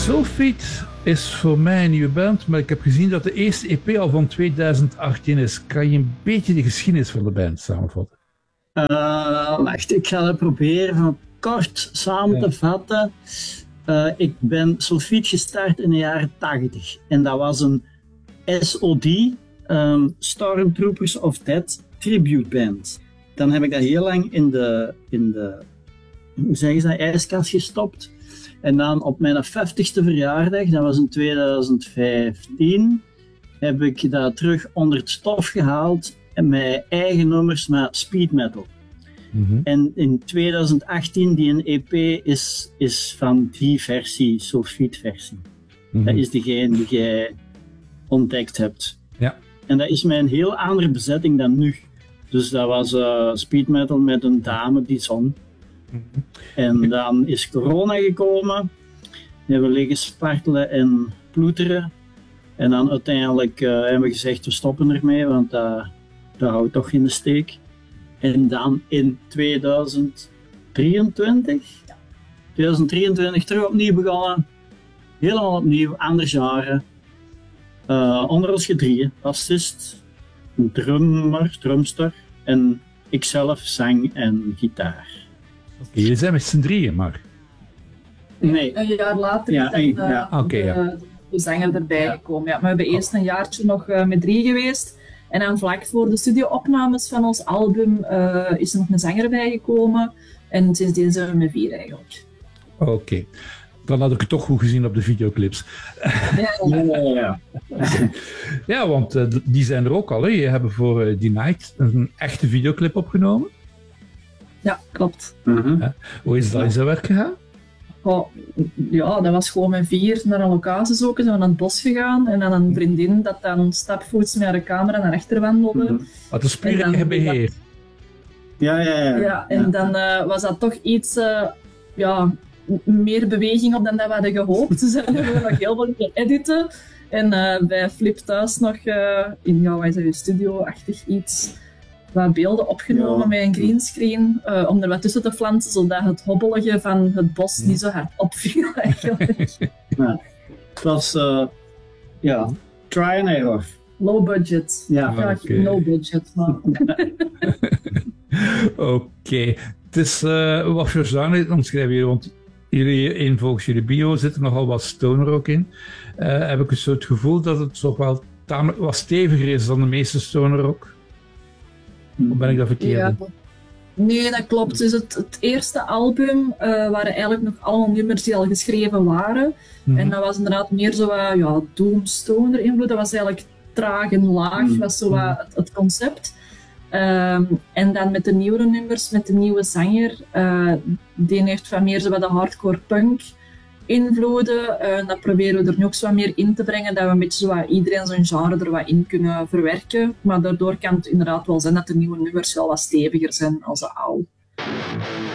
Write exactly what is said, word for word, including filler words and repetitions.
Sulfate is voor mij een nieuwe band, maar ik heb gezien dat de eerste E P al van tweeduizend achttien is. Kan je een beetje de geschiedenis van de band samenvatten? Uh, wacht, ik ga het proberen van kort samen te vatten. Uh, ik ben Sulfate gestart in de jaren tachtig en dat was een S O D, um, Stormtroopers of Death tribute band. Dan heb ik dat heel lang in de, in de hoe zeggen ze dat, ijskast gestopt. En dan op mijn vijftigste verjaardag, dat was in tweeduizend vijftien, heb ik dat terug onder het stof gehaald en mijn eigen nummers met speed metal. Mm-hmm. En in tweeduizend achttien, die een E P is, is van die versie, Sulfate versie. Mm-hmm. Dat is degene die jij ontdekt hebt. Ja. En dat is met een heel andere bezetting dan nu. Dus dat was uh, speed metal met een dame die zong. Mm-hmm. En dan is corona gekomen. We hebben liggen spartelen en ploeteren. En dan uiteindelijk uh, hebben we gezegd, we stoppen ermee, want uh, dat houdt toch in de steek. En dan in tweeduizend drieëntwintig, tweeduizend drieëntwintig terug opnieuw begonnen. Helemaal opnieuw, ander genre. Uh, onder ons gedrieën, bassist, een drummer, drumster en ikzelf zang en gitaar. Okay, jullie zijn met z'n drieën, maar? Nee. Een jaar later ja, is dan, een, ja. uh, okay, de, ja. de zanger erbij ja. gekomen. Ja, maar we hebben eerst een jaartje nog uh, met drie geweest. En dan vlak voor de studio-opnames van ons album uh, is er nog een zanger bijgekomen. En sindsdien zijn we met vier eigenlijk. Oké. Okay. Dan had ik het toch goed gezien op de videoclips. Ja, ja, ja. ja. ja want uh, die zijn er ook al. Hè. Je hebt voor uh, die Night een echte videoclip opgenomen. Ja, klopt. Mm-hmm. Ja. Hoe is dat in zijn werk gegaan? Oh, ja, dat was gewoon met vier naar een locatie zoeken. Zijn we naar het bos gegaan. En dan een vriendin dat dan stapvoets met haar camera naar achter wandelde. Mm-hmm. Wat een puur eigen beheer. Ja, ja, ja. Ja, en ja. dan uh, was dat toch iets... Uh, ja, meer beweging op dan dat we hadden gehoopt. Dus hebben we nog heel veel geëditen. En uh, bij Flip thuis nog uh, in jouw ja, studio-achtig iets, wat beelden opgenomen ja. met een greenscreen, uh, om er wat tussen te flansen, zodat het hobbelige van het bos niet zo hard opviel eigenlijk. Ja. Het was, uh, ja, try and error. Low budget. Ja, ja okay. No budget, maar... Oké. Okay. Het is, uh, wat voor genre omschrijven jullie? Want jullie, in, volgens jullie bio zit er nogal wat stoner ook in. Uh, heb ik dus zo het gevoel dat het toch wel tamelijk wat steviger is dan de meeste stoner rock? Of ben ik dat verkeerd? Ja. Nee, dat klopt. Dus het, het eerste album uh, waren eigenlijk nog allemaal nummers die al geschreven waren. Mm-hmm. En dat was inderdaad meer zo wat ja, doomstoner invloed. Dat was eigenlijk traag en laag, mm-hmm. was zo wat het, het concept. Um, en dan met de nieuwere nummers, met de nieuwe zanger, uh, die heeft van meer zo wat de hardcore punk invloeden. Uh, dat proberen we er nu ook zo wat meer in te brengen, dat we een beetje zo wat, iedereen zijn genre er wat in kunnen verwerken. Maar daardoor kan het inderdaad wel zijn dat de nieuwe nummers wel wat steviger zijn als de oude.